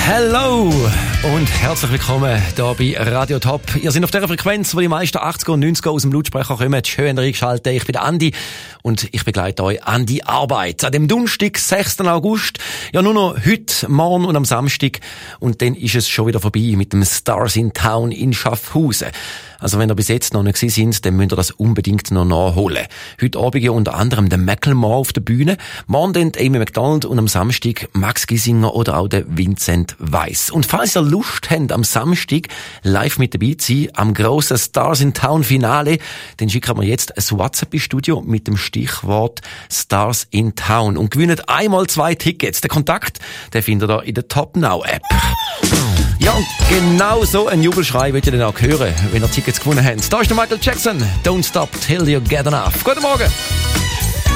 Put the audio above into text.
Hello und herzlich willkommen hier bei Radio Top. Ihr seid auf der Frequenz, wo die meisten 80er und 90er aus dem Lautsprecher kommen. Schön eingeschaltet. Ich bin der Andi und ich begleite euch an die Arbeit. An dem Donnerstag, 6. August. Ja, nur noch heute, morgen und am Samstag. Und dann ist es schon wieder vorbei mit dem Stars in Town in Schaffhausen. Also wenn ihr bis jetzt noch nicht gewesen seid, dann müsst ihr das unbedingt noch nachholen. Heute Abend ja unter anderem der Macklemore auf der Bühne, morgen dann Amy Macdonald und am Samstag Max Giesinger oder auch der Vincent Weiss. Und falls ihr Lust habt, am Samstag live mit dabei zu sein, am grossen Stars in Town Finale, dann schicken wir jetzt ein WhatsApp ins Studio mit dem Stichwort Stars in Town und gewinnt einmal 2 Tickets. Den Kontakt, den findet ihr in der Top Now App. Ja, und genau so ein Jubelschrei wollt ihr dann auch hören, wenn ihr Tickets gewonnen habt. Da ist der Michael Jackson. Don't stop till you get enough. Guten Morgen.